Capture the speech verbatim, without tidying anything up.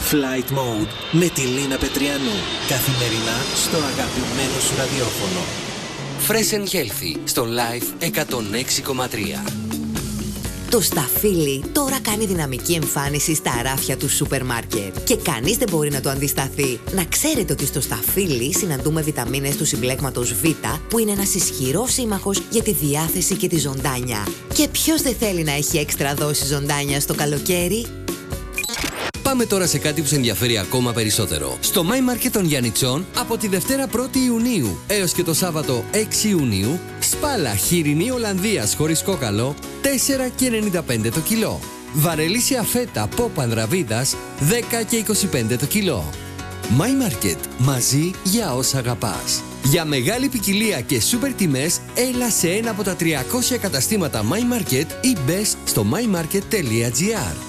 Flight Mode με τη Λίνα Πετριανού. Καθημερινά στο αγαπημένο σου ραδιόφωνο. Fresh and Healthy στο Live εκατόν έξι κόμμα τρία. Το σταφύλι τώρα κάνει δυναμική εμφάνιση στα ράφια του σούπερ μάρκετ και κανείς δεν μπορεί να το αντισταθεί. Να ξέρετε ότι στο σταφύλι συναντούμε βιταμίνες του συμπλέγματος Β, που είναι ένας ισχυρός σύμμαχος για τη διάθεση και τη ζωντάνια. Και ποιος δεν θέλει να έχει έξτρα δόση ζωντάνια στο καλοκαίρι? Πάμε τώρα σε κάτι που σε ενδιαφέρει ακόμα περισσότερο. Στο My Market των Γιαννιτσών από τη Δευτέρα πρώτη Ιουνίου έως και το Σάββατο έξι Ιουνίου, σπάλα χοιρινή Ολλανδίας χωρίς κόκαλο τέσσερα και ενενήντα πέντε το κιλό. Βαρελίσια φέτα πόπ Ανδραβίδας δέκα και είκοσι πέντε το κιλό. My Market, μαζί για όσα αγαπάς. Για μεγάλη ποικιλία και σούπερ τιμές, έλα σε ένα από τα τριακόσια καταστήματα My Market ή μπες στο my market τελεία gr.